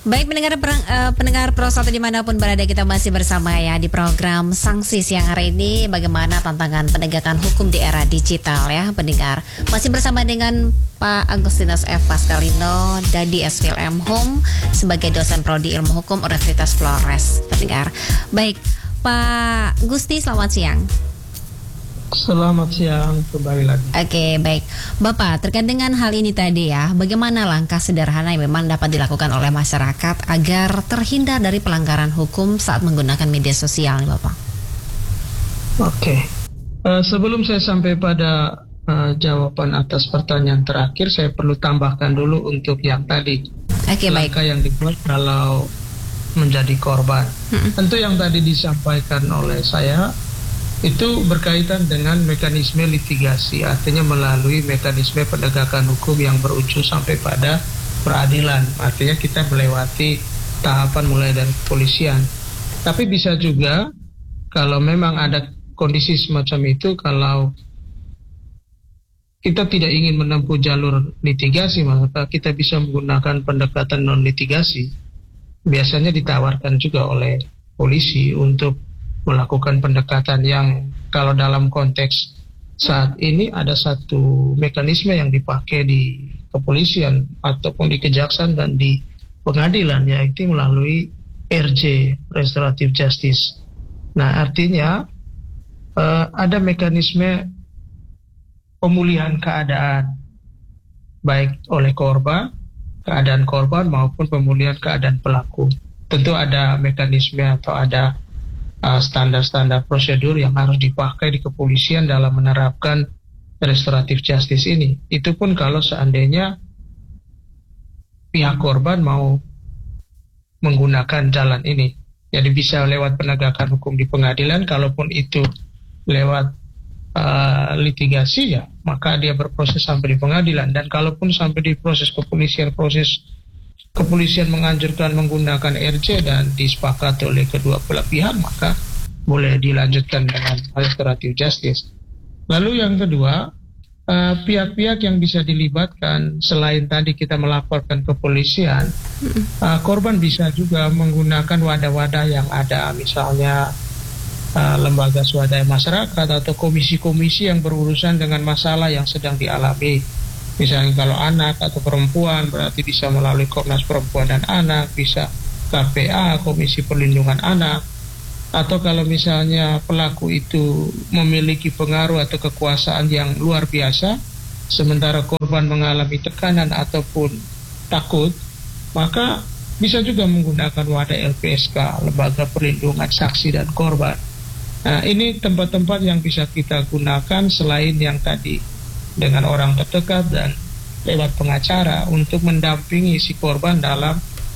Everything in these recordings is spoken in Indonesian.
Baik pendengar Pro 1 dimanapun berada, kita masih bersama ya di program Sanksi siang hari ini. Bagaimana tantangan penegakan hukum di era digital ya pendengar. Masih bersama dengan Pak Agustinus F. Pascalino Dadi SVLM Home sebagai dosen prodi ilmu hukum Universitas Flores pendengar. Baik Pak Gusti, selamat siang. Selamat siang, kembali lagi. Oke, baik. Bapak, terkait dengan hal ini tadi ya, bagaimana langkah sederhana yang memang dapat dilakukan oleh masyarakat agar terhindar dari pelanggaran hukum saat menggunakan media sosial nih Bapak? Oke. Sebelum saya sampai pada jawaban atas pertanyaan terakhir, saya perlu tambahkan dulu untuk yang tadi. Oke, baik. Langkah yang dibuat kalau menjadi korban. Tentu yang tadi disampaikan oleh saya itu berkaitan dengan mekanisme litigasi, artinya melalui mekanisme penegakan hukum yang berujung sampai pada peradilan. Artinya kita melewati tahapan mulai dari kepolisian. Tapi bisa juga kalau memang ada kondisi semacam itu, kalau kita tidak ingin menempuh jalur litigasi, maka kita bisa menggunakan pendekatan non litigasi. Biasanya ditawarkan juga oleh polisi untuk melakukan pendekatan yang kalau dalam konteks saat ini ada satu mekanisme yang dipakai di kepolisian ataupun di kejaksaan dan di pengadilan, yaitu melalui RJ, Restorative Justice. Nah, artinya ada mekanisme pemulihan keadaan baik oleh korban, keadaan korban maupun pemulihan keadaan pelaku. Tentu ada mekanisme atau ada standar-standar prosedur yang harus dipakai di kepolisian dalam menerapkan restoratif justice ini. Itu pun kalau seandainya pihak korban mau menggunakan jalan ini. Jadi bisa lewat penegakan hukum di pengadilan, kalaupun itu lewat litigasi ya, maka dia berproses sampai di pengadilan. Dan kalaupun sampai di proses kepolisian menganjurkan menggunakan RJ dan disepakati oleh kedua belah pihak, maka boleh dilanjutkan dengan restoratif justice. Lalu yang kedua, pihak-pihak yang bisa dilibatkan selain tadi kita melaporkan kepolisian, korban bisa juga menggunakan wadah-wadah yang ada, misalnya lembaga swadaya masyarakat atau komisi-komisi yang berurusan dengan masalah yang sedang dialami. Misalnya kalau anak atau perempuan berarti bisa melalui Komnas Perempuan dan Anak, bisa KPA, Komisi Perlindungan Anak. Atau kalau misalnya pelaku itu memiliki pengaruh atau kekuasaan yang luar biasa, sementara korban mengalami tekanan ataupun takut, maka bisa juga menggunakan wadah LPSK, Lembaga Perlindungan Saksi dan Korban. Nah, ini tempat-tempat yang bisa kita gunakan selain yang tadi dengan orang terdekat dan lewat pengacara untuk mendampingi si korban dalam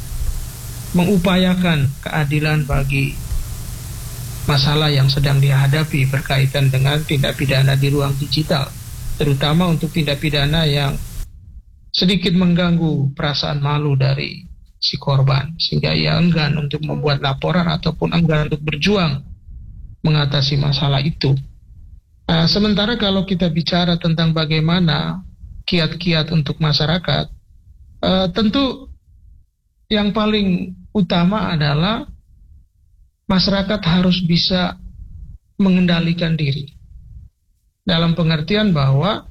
mengupayakan keadilan bagi masalah yang sedang dihadapi berkaitan dengan tindak pidana di ruang digital, terutama untuk tindak pidana yang sedikit mengganggu perasaan malu dari si korban sehingga ia enggan untuk membuat laporan ataupun enggan untuk berjuang mengatasi masalah itu. Sementara kalau kita bicara tentang bagaimana kiat-kiat untuk masyarakat, tentu yang paling utama adalah masyarakat harus bisa mengendalikan diri. Dalam pengertian bahwa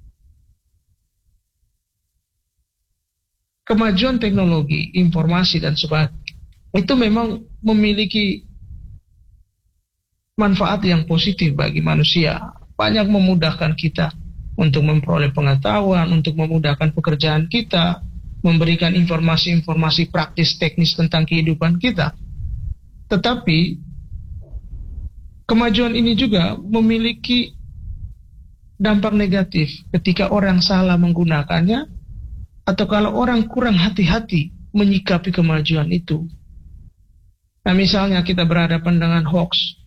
kemajuan teknologi, informasi dan sebagainya itu memang memiliki manfaat yang positif bagi manusia. Banyak memudahkan kita untuk memperoleh pengetahuan, untuk memudahkan pekerjaan kita, memberikan informasi-informasi praktis teknis tentang kehidupan kita. Tetapi kemajuan ini juga memiliki dampak negatif ketika orang salah menggunakannya atau kalau orang kurang hati-hati menyikapi kemajuan itu. Nah, misalnya kita berhadapan dengan hoax,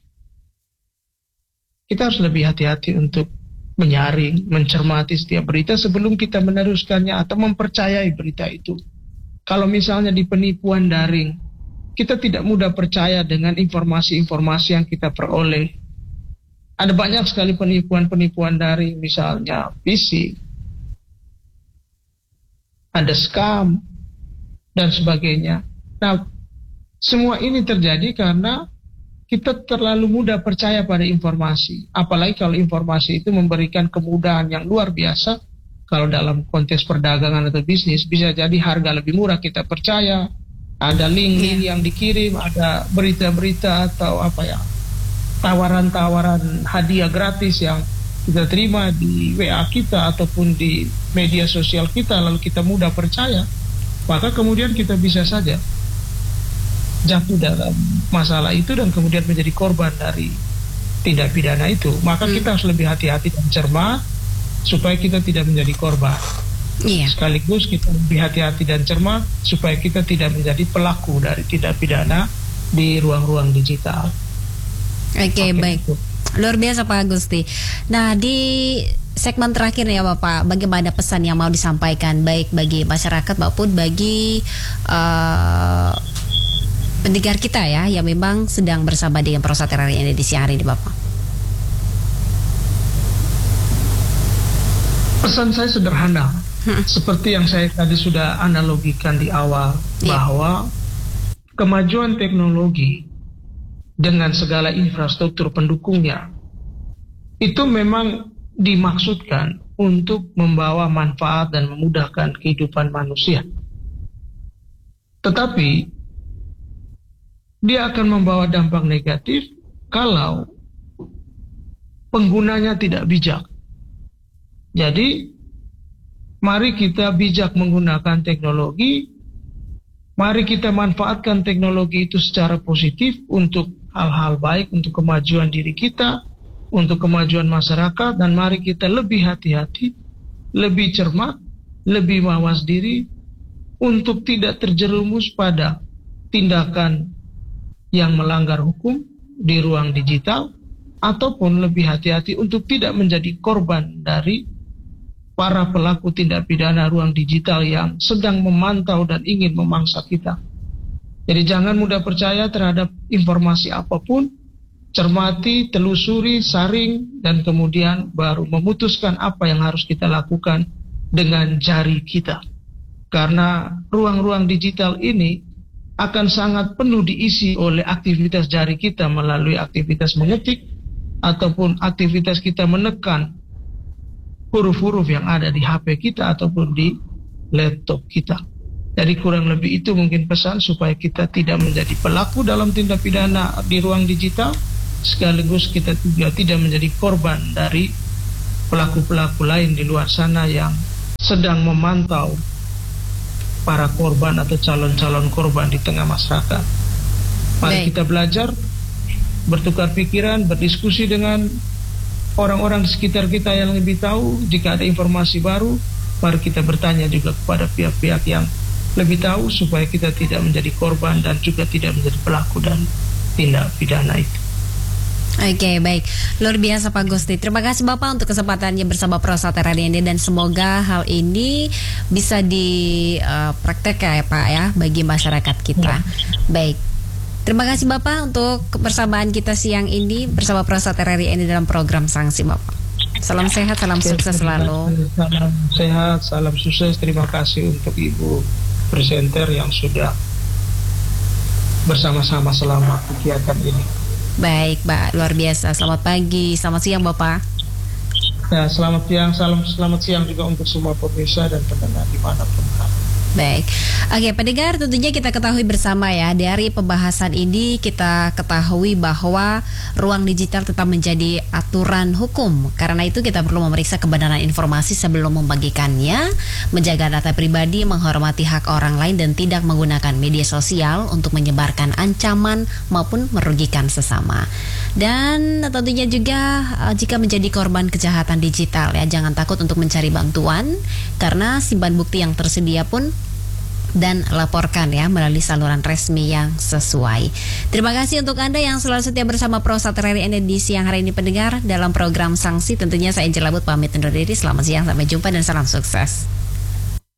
kita harus lebih hati-hati untuk menyaring, mencermati setiap berita sebelum kita meneruskannya atau mempercayai berita itu. Kalau misalnya di penipuan daring, kita tidak mudah percaya dengan informasi-informasi yang kita peroleh. Ada banyak sekali penipuan-penipuan daring, misalnya phishing, ada scam, dan sebagainya. Nah, semua ini terjadi karena kita terlalu mudah percaya pada informasi. Apalagi kalau informasi itu memberikan kemudahan yang luar biasa. Kalau dalam konteks perdagangan atau bisnis, bisa jadi harga lebih murah, kita percaya. Ada link-link yang dikirim, ada berita-berita atau tawaran-tawaran hadiah gratis yang kita terima di WA kita ataupun di media sosial kita, lalu kita mudah percaya. Maka kemudian kita bisa saja jatuh dalam masalah itu dan kemudian menjadi korban dari tindak pidana itu. Maka kita harus lebih hati-hati dan cermat supaya kita tidak menjadi korban. Sekaligus kita lebih hati-hati dan cermat supaya kita tidak menjadi pelaku dari tindak pidana di ruang-ruang digital. Oke, baik. Itu. Luar biasa Pak Agusti. Nah, di segmen terakhir ya Bapak, bagaimana pesan yang mau disampaikan baik bagi masyarakat maupun bagi pendengar kita ya yang memang sedang bersama dengan Prosa TRRI ini di siang hari ini Bapak? Pesan saya sederhana, seperti yang saya tadi sudah analogikan di awal, bahwa kemajuan teknologi dengan segala infrastruktur pendukungnya itu memang dimaksudkan untuk membawa manfaat dan memudahkan kehidupan manusia. Tetapi dia akan membawa dampak negatif kalau penggunanya tidak bijak. Jadi, mari kita bijak menggunakan teknologi, mari kita manfaatkan teknologi itu secara positif untuk hal-hal baik, untuk kemajuan diri kita, untuk kemajuan masyarakat, dan mari kita lebih hati-hati, lebih cermat, lebih mawas diri, untuk tidak terjerumus pada tindakan yang melanggar hukum di ruang digital, ataupun lebih hati-hati untuk tidak menjadi korban dari para pelaku tindak pidana ruang digital yang sedang memantau dan ingin memangsa kita. Jadi jangan mudah percaya terhadap informasi apapun, cermati, telusuri, saring, dan kemudian baru memutuskan apa yang harus kita lakukan dengan jari kita. Karena ruang-ruang digital ini akan sangat penuh diisi oleh aktivitas jari kita melalui aktivitas mengetik ataupun aktivitas kita menekan huruf-huruf yang ada di HP kita ataupun di laptop kita. Jadi kurang lebih itu mungkin pesan supaya kita tidak menjadi pelaku dalam tindak pidana di ruang digital, sekaligus kita juga tidak menjadi korban dari pelaku-pelaku lain di luar sana yang sedang memantau para korban atau calon-calon korban di tengah masyarakat. Mari kita belajar, bertukar pikiran, berdiskusi dengan orang-orang di sekitar kita yang lebih tahu. Jika ada informasi baru, mari kita bertanya juga kepada pihak-pihak yang lebih tahu supaya kita tidak menjadi korban dan juga tidak menjadi pelaku dan tindak pidana itu. Oke, baik. Luar biasa Pak Gusti. Terima kasih Bapak untuk kesempatannya bersama Prosa TRRI ini, dan semoga hal ini bisa dipraktekkan ya Pak ya bagi masyarakat kita. Baik. Terima kasih Bapak untuk kebersamaan kita siang ini bersama Prosa TRRI ini dalam program Sanksi Bapak. Salam sehat, salam sukses selalu. Salam sehat, salam sukses. Terima kasih untuk Ibu presenter yang sudah bersama-sama selama kegiatan ini. Baik, Pak, luar biasa. Selamat pagi, selamat siang, Bapak. Ya, selamat siang, selamat siang juga untuk semua pemirsa dan pendengar dimanapun. Baik, oke pendengar, tentunya kita ketahui bersama ya, dari pembahasan ini kita ketahui bahwa ruang digital tetap menjadi aturan hukum. Karena itu kita perlu memeriksa kebenaran informasi sebelum membagikannya, menjaga data pribadi, menghormati hak orang lain, dan tidak menggunakan media sosial untuk menyebarkan ancaman maupun merugikan sesama. Dan tentunya juga jika menjadi korban kejahatan digital ya, jangan takut untuk mencari bantuan, karena simpan bukti yang tersedia pun dan laporkan ya melalui saluran resmi yang sesuai. Terima kasih untuk Anda yang selalu setia bersama Prosa TRRI di siang hari ini pendengar dalam program Sanksi. Tentunya saya Angela But pamit undur diri. Selamat siang, sampai jumpa dan salam sukses.